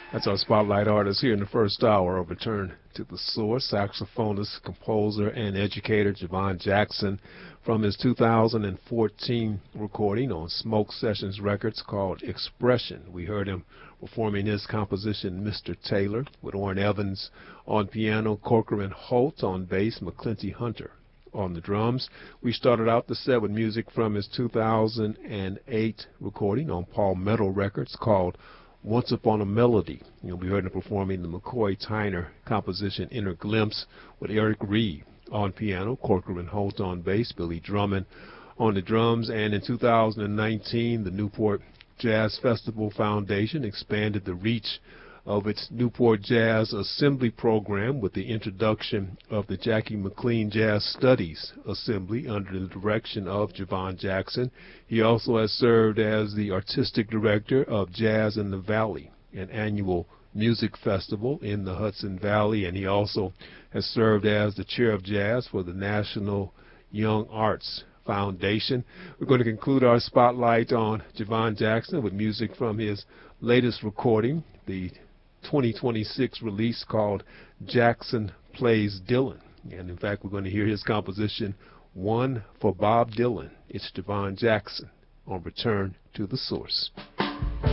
That's our spotlight artist here in the first hour of Return to the Source, saxophonist, composer, and educator Javon Jackson from his 2014 recording on Smoke Sessions Records called Expression. We heard him performing his composition Mr. Taylor with Orrin Evans on piano, Corcoran Holt on bass, McClinty Hunter on the drums. We started out the set with music from his 2008 recording on Palmetto Records called Once Upon a Melody. We heard him performing the McCoy Tyner composition Inner Glimpse with Eric Reed on piano, Corcoran Holt on bass, Billy Drummond on the drums. And in 2019, the Newport Jazz Festival Foundation expanded the reach of its Newport Jazz Assembly program with the introduction of the Jackie McLean Jazz Studies Assembly under the direction of Javon Jackson. He also has served as the artistic director of Jazz in the Valley, an annual music festival in the Hudson Valley, and he also has served as the chair of jazz for the National Young Arts Foundation. We're going to conclude our spotlight on Javon Jackson with music from his latest recording, the 2026 release called Jackson Plays Dylan. And in fact, we're going to hear his composition, One for Bob Dylan. It's Javon Jackson on Return to the Source.